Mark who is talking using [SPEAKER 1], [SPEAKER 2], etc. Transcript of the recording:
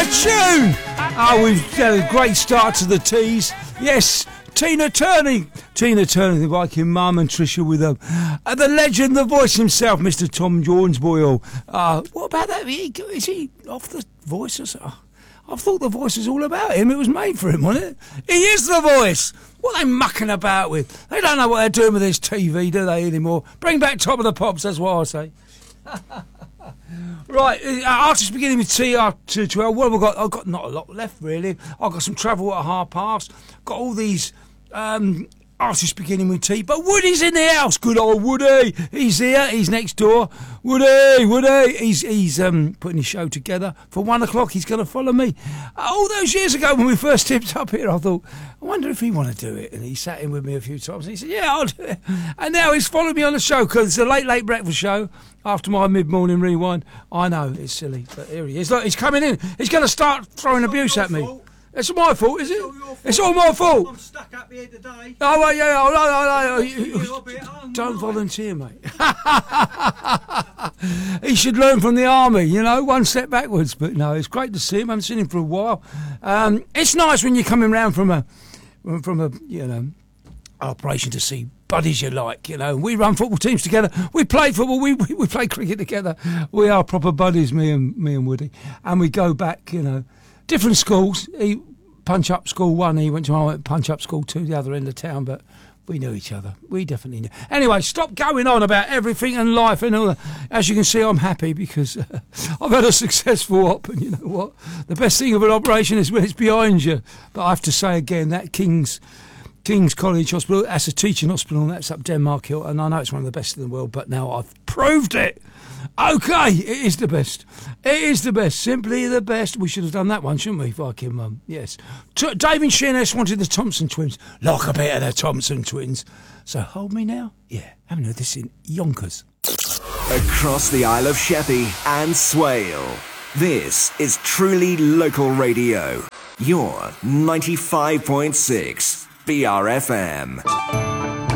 [SPEAKER 1] tune! Oh, we've had a great start to the teas. Yes, Tina Turner, the Viking Mum, and Tricia with them. The legend, the voice himself, Mr. Tom Jones Boyle. What about that? Is he off the voice or something? I thought the voice was all about him. It was made for him, wasn't it? He is the voice. What are they mucking about with? They don't know what they're doing with this TV, do they, anymore? Bring back Top of the Pops, that's what I say. Right, artists beginning with TR212. What have I got? I've got not a lot left, really. I've got some Travel at Half Past. Got all these artists beginning with T. But Woody's in the house. Good old Woody. He's here. He's next door. Woody. He's putting his show together. For 1 o'clock, he's going to follow me. All those years ago when we first tipped up here, I thought, I wonder if he want to do it. And he sat in with me a few times. And he said, yeah, I'll do it. And now he's followed me on the show because it's a late breakfast show. After my mid-morning rewind, I know, it's silly, but here he is. Look, he's coming in. He's going to start throwing abuse at me. Fault. It's my fault, is it? It's all my fault. I'm stuck up here today. Oh, well, no. Don't volunteer, mate. He should learn from the army, you know, one step backwards. But no, it's great to see him. I haven't seen him for a while. It's nice when you're coming round from a operation to see buddies you like, you know. We run football teams together. We play football. We play cricket together. We are proper buddies, me and Woody. And we go back, you know, different schools. He Punch Up School 1. He went to I went Punch Up School 2, the other end of town. But we knew each other. We definitely knew. Anyway, stop going on about everything and life and all that. As you can see, I'm happy because I've had a successful op. And you know what? The best thing of an operation is when it's behind you. But I have to say again, that King's College Hospital, that's a teaching hospital, and that's up Denmark Hill, and I know it's one of the best in the world, but now I've proved it. Okay, it is the best. It is the best, simply the best. We should have done that one, shouldn't we, Viking Mum? Yes. David Sheerness wanted the Thompson Twins. Like a bit of the Thompson Twins. So hold me now? Yeah, haven't heard this in yonkers.
[SPEAKER 2] Across the Isle of Sheppey and Swale, this is truly local radio. Your 95.6 BRFM.